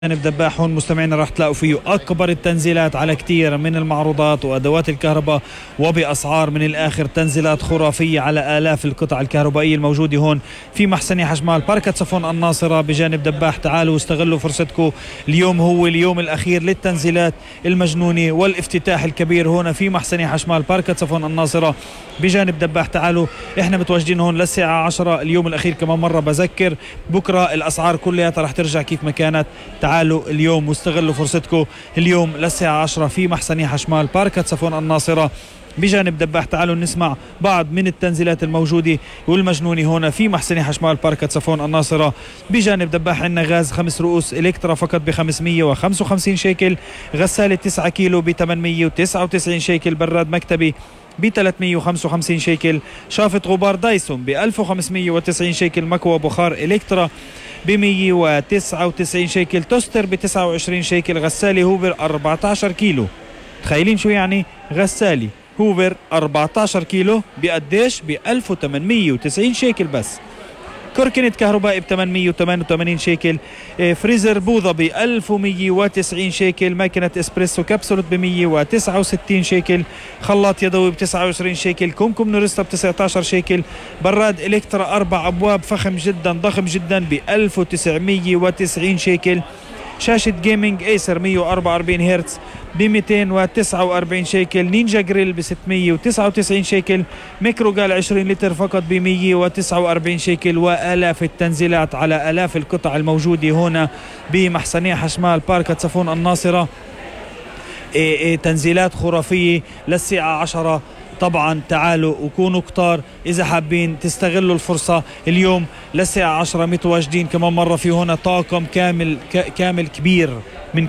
جانب دباح هون مستمعينا راح تلاقوا فيه أكبر التنزيلات على كتير من المعروضات وأدوات الكهرباء وبأسعار من الآخر، تنزيلات خرافية على آلاف القطع الكهربائية الموجودة هون في محسني حجمال باركة صفون الناصرة بجانب دباح. تعالوا واستغلوا فرصتكم، اليوم هو اليوم الأخير للتنزيلات المجنونة والافتتاح الكبير هون في محسني حجمال باركة صفون الناصرة بجانب دباح. تعالوا احنا متواجدين هون للساعة 10 اليوم الأخير. كمان مرة بذكر بكرة الأسعار كلها راح ترجع كيف ما كانت. تعالوا اليوم واستغلوا فرصتكم اليوم للساعة 10 في محسني حجمال باركة صفون الناصرة بجانب دباح. تعالوا نسمع بعض من التنزيلات الموجودة والمجنونة هنا في محسني حجمال باركة صفون الناصرة بجانب دباح. عندنا غاز 5 رؤوس إلكترا فقط ب 555 شيكل، غسالة 9 كيلو ب 899 شيكل، براد مكتبي ب 355 شيكل، شافط غبار دايسون ب 1590 شيكل، مكوى بخار إلكترا ب 199 شيكل، توستر ب 29 شيكل، غسالة هوفر 14 كيلو. تخيلين شو يعني غسالة هوفر 14 كيلو بقديش؟ ب 1890 شيكل بس. كركنة كهربائي ب 888 شيكل، فريزر بوظة ب 1190 شيكل، ماكينة اسبريسو كبسولة ب 169 شيكل، خلاط يدوي ب 29 شيكل، كمكم نورستا ب 19 شيكل، براد إلكترا 4 أبواب فخم جدا ضخم جدا ب 1990 شيكل، شاشة جيمنج ايسر 144 هرتز ب 249 شيكل، نينجا جريل ب 699 شيكل، ميكروغال 20 لتر فقط ب 149 شيكل. وآلاف التنزيلات على آلاف القطع الموجودة هنا بمحسني حجمال باركة صفون الناصرة. تنزيلات خرافية للساعة 10. طبعا تعالوا وكونوا كتار إذا حابين تستغلوا الفرصة. اليوم للساعة 10 متواجدين كمان مرة في هنا طاقم كامل كبير من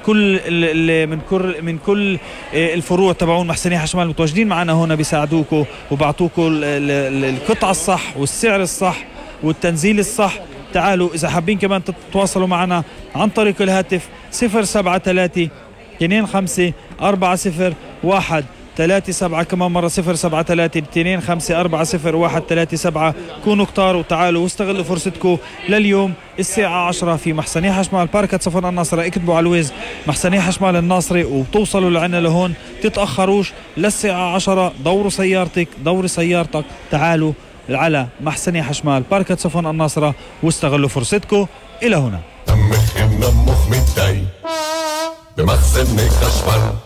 كل الفروع تبعون محسني حجمال متواجدين معنا هنا بيساعدوكم وبعطوكم القطعة الصح والسعر الصح والتنزيل الصح. تعالوا إذا حابين كمان تتواصلوا معنا عن طريق الهاتف 073 25 401 37. كمان مرة 073 25 401 37. كونوا كتار وتعالوا واستغلوا فرصتكم لليوم الساعة 10 في محسني حجمال باركة صفون الناصرة. اكتبوا على الويز محسني حجمال الناصري وتوصلوا لعنا لهون، تتأخروش للساعة 10. دوري سيارتك تعالوا على محسني حجمال باركة صفون الناصرة واستغلوا فرصتكم. إلى هنا بمحسن خشمال